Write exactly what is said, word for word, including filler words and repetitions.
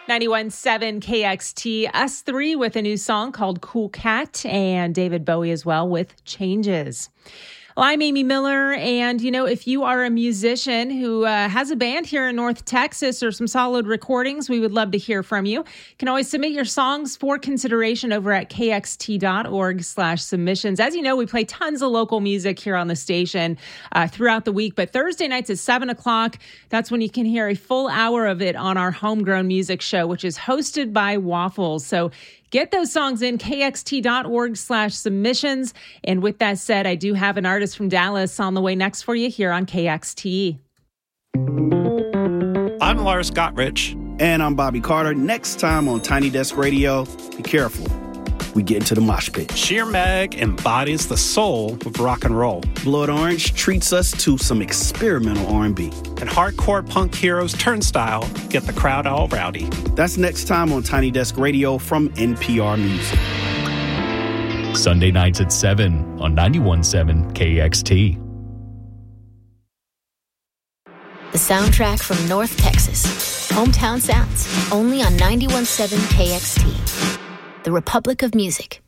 ninety-one point seven K X T, us three with a new song called Cool Cat, and David Bowie as well with Changes. Well, I'm Amy Miller, and, you know, if you are a musician who uh, has a band here in North Texas or some solid recordings, we would love to hear from you. You can always submit your songs for consideration over at kxt.org slash submissions. As you know, we play tons of local music here on the station uh, throughout the week, but Thursday nights at seven o'clock, that's when you can hear a full hour of it on our Homegrown Music Show, which is hosted by Waffles. So get those songs in, kxt.org slash submissions. And with that said, I do have an artist from Dallas on the way next for you here on K X T. I'm Lars Gottrich. And I'm Bobby Carter. Next time on Tiny Desk Radio, be careful. We get into the mosh pit. Sheer Mag embodies the soul of rock and roll. Blood Orange treats us to some experimental R and B. And hardcore punk heroes Turnstile get the crowd all rowdy. That's next time on Tiny Desk Radio from N P R Music. Sunday nights at seven on ninety-one point seven K X T. The soundtrack from North Texas. Hometown Sounds. Only on ninety-one point seven K X T. The Republic of Music.